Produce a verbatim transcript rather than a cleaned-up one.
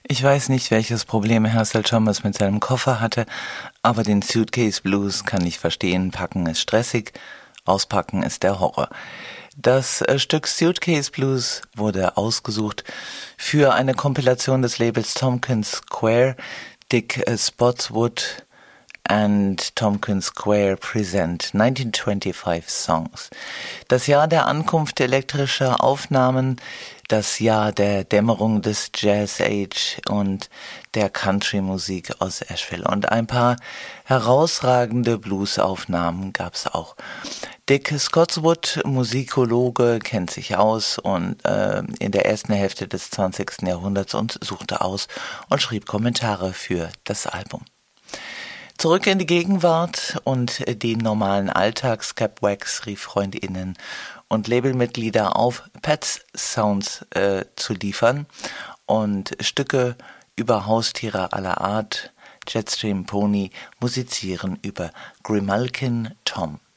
Ich weiß nicht, welches Problem Herschel Chalmers mit seinem Koffer hatte, aber den Suitcase Blues kann ich verstehen. Packen ist stressig, auspacken ist der Horror. Das äh, Stück Suitcase Blues wurde ausgesucht für eine Kompilation des Labels Tompkins Square. Dick äh, Spotswood and Tompkins Square present neunzehnhundertfünfundzwanzig Songs. Das Jahr der Ankunft elektrischer Aufnahmen, das Jahr der Dämmerung des Jazz Age und der Country-Musik aus Asheville. Und ein paar herausragende Blues-Aufnahmen gab's auch. Dick Spotswood, Musikologe, kennt sich aus und äh, in der ersten Hälfte des zwanzigsten Jahrhunderts und suchte aus und schrieb Kommentare für das Album. Zurück in die Gegenwart und den normalen Alltag. Skip Wax rief FreundInnen und Labelmitglieder auf, Pets Sounds äh, zu liefern und Stücke über Haustiere aller Art. Jetstream Pony musizieren über Grimalkin Tom.